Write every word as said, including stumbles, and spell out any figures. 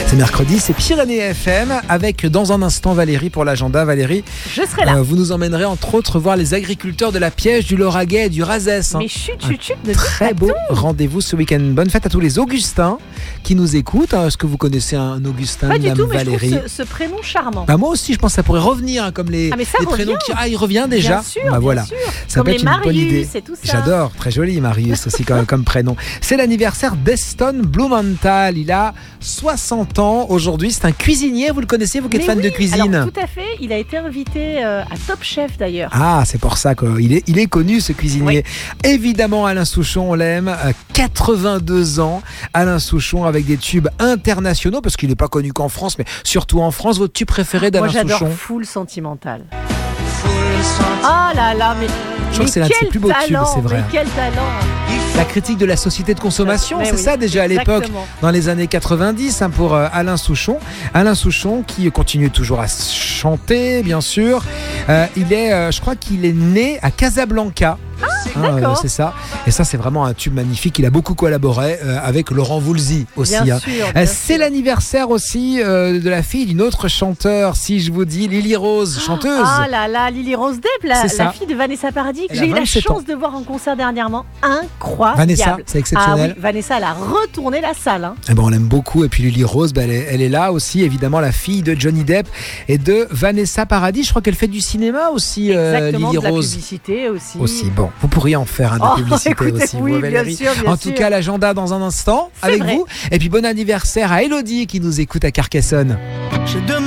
C'est mercredi, c'est Pyrénées F M avec dans un instant Valérie pour l'agenda. Valérie, je serai là. Euh, vous nous emmènerez entre autres voir les agriculteurs de la Piège, du Lauragais et du Razès. Mais chut, chut, chut, ne Très beau rendez-vous ce week-end. Bonne fête à tous les Augustins qui nous écoutent. Est-ce que vous connaissez un Augustin, Pas Madame du tout, mais Valérie? je trouve ce, ce prénom charmant. Bah moi aussi, je pense que ça pourrait revenir hein, comme les, Ah, mais ça les revient. prénoms qui. Ah, il revient déjà. Bien sûr, bah, bien voilà. sûr. Ça Comme peut les être une bonne idée. Marius et tout ça. J'adore, très joli Marius aussi comme, comme prénom. C'est l'anniversaire d'Eston Blumenthal. Il a soixante ans aujourd'hui. C'est un cuisinier. Vous le connaissez, vous qui êtes Mais fan oui, de cuisine? Alors, tout à fait. Il a été invité euh, à Top Chef d'ailleurs. Ah, c'est pour ça qu'il est, il est connu ce cuisinier. Oui. Évidemment, Alain Souchon, on l'aime. quatre-vingt-deux ans. Alain Souchon avec des tubes internationaux parce qu'il n'est pas connu qu'en France, mais surtout en France. Votre tube préféré d'Alain Souchon? Moi, j'adore Full Sentimental. Ah là là, mais je crois que c'est l'un de ses plus beaux tubes, c'est vrai. Mais quel talent! La critique de la société de consommation, mais c'est oui, ça déjà à l'époque, dans les années quatre-vingt-dix, hein, pour euh, Alain Souchon. Alain Souchon qui continue toujours à chanter, bien sûr. Euh, il est, euh, je crois qu'il est né à Casablanca. Ah, hein, d'accord. Euh, c'est ça. Et ça, c'est vraiment un tube magnifique. Il a beaucoup collaboré euh, avec Laurent Voulzy aussi. Bien hein. sûr, bien euh, c'est sûr. l'anniversaire aussi euh, de la fille d'une autre chanteur, si je vous dis Lily Rose, chanteuse. Ah là là, Lily Rose Depp, la, la fille de Vanessa Paradis, que j'ai eu la chance ans. de voir en concert dernièrement. Incroyable. Vanessa, c'est exceptionnel. Ah oui, Vanessa, elle a retourné la salle. Hein. Eh ben, on l'aime beaucoup. Et puis Lily Rose, ben, elle, est, elle est là aussi, évidemment, la fille de Johnny Depp et de Vanessa Paradis. Je crois qu'elle fait du cinéma aussi, euh, Lily de la Rose. Publicité aussi. Aussi, bon, vous pourriez en faire un hein, de oh, publicité écoutez, aussi. Oui, vous, bien Valérie. sûr, bien en sûr. tout cas, l'agenda dans un instant c'est avec vrai. vous. Et puis bon anniversaire à Elodie qui nous écoute à Carcassonne. Je demande